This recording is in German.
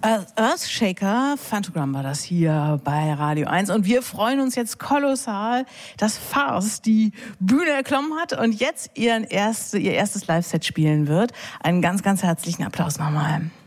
Earthshaker, Phantogram war das hier bei Radio 1 und wir freuen uns jetzt kolossal, dass Farce die Bühne erklommen hat und jetzt ihr erstes Live-Set spielen wird. Einen ganz, ganz herzlichen Applaus nochmal.